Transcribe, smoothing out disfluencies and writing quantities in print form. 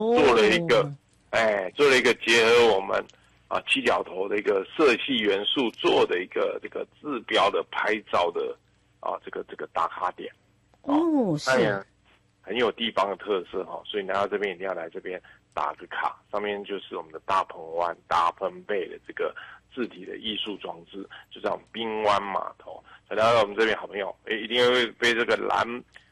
做了一个结合我们七角头的一个色系元素做的一个这个治标的拍照的这个打卡点。是很有地方的特色所以来到这边一定要来这边打个卡。上面就是我们的大鹏湾、大鹏贝的这个字体的艺术装置，就叫滨湾码头。来到我们这边，好朋友一定会被这个